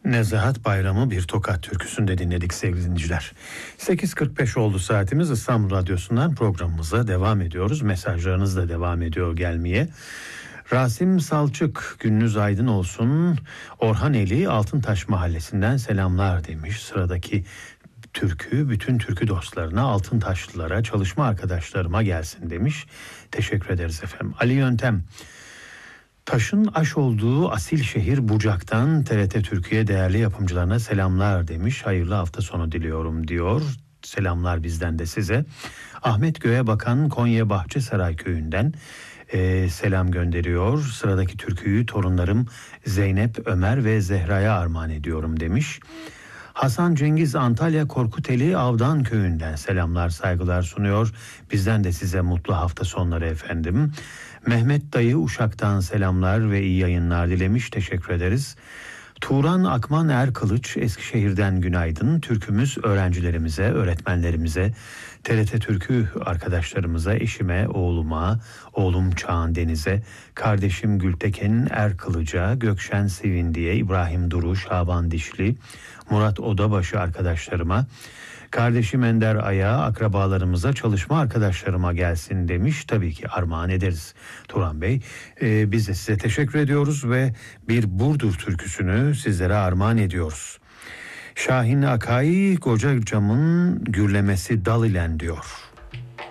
Nezahat Bayramı bir Tokat türküsünde dinledik sevgili dinleyiciler. 8.45 oldu saatimiz. İstanbul Radyosu'ndan programımıza devam ediyoruz. Mesajlarınız da devam ediyor gelmeye. Rasim Salçık, gününüz aydın olsun. Orhaneli Altıntaş Mahallesi'nden selamlar demiş. Sıradaki türkü bütün türkü dostlarına, Altıntaşlılara, çalışma arkadaşlarıma gelsin demiş. Teşekkür ederiz efendim. Ali Yöntem, taşın aş olduğu asil şehir Bucak'tan TRT Türkiye değerli yapımcılarına selamlar demiş. Hayırlı hafta sonu diliyorum diyor. Selamlar bizden de size. Ahmet Göğebakan Konya Bahçesaray köyünden selam gönderiyor. Sıradaki türküyü torunlarım Zeynep, Ömer ve Zehra'ya armağan ediyorum demiş. Hasan Cengiz Antalya Korkuteli Avdan köyünden selamlar saygılar sunuyor. Bizden de size mutlu hafta sonları efendim. Mehmet Dayı Uşak'tan selamlar ve iyi yayınlar dilemiş. Teşekkür ederiz. Turan Akman Erkılıç Eskişehir'den günaydın. Türkümüz öğrencilerimize, öğretmenlerimize, TRT Türkü arkadaşlarımıza, eşime, oğluma, oğlum Çağan Deniz'e, kardeşim Gültekin Erkılıç'a, Gökşen Sevindi'ye, İbrahim Duru, Şaban Dişli, Murat Odabaşı arkadaşlarıma, kardeşim Ender Ay'a, akrabalarımıza, çalışma arkadaşlarıma gelsin demiş. Tabii ki armağan ederiz Turan Bey. Biz de size teşekkür ediyoruz ve bir Burdur türküsünü sizlere armağan ediyoruz. Şahin Akay, Kocacam'ın gürlemesi dal ilen diyor.